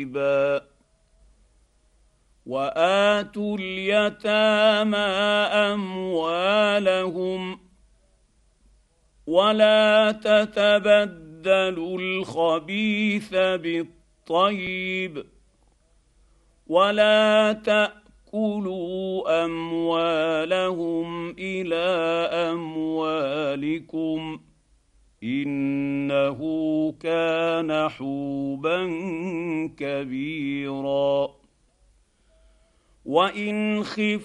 واتوا اليتامى اموالهم ولا تتبدلوا الخبيث بالطيب ولا تاكلوا اموالهم الى اموالكم انه كان حوبا كبيرا وان خفتم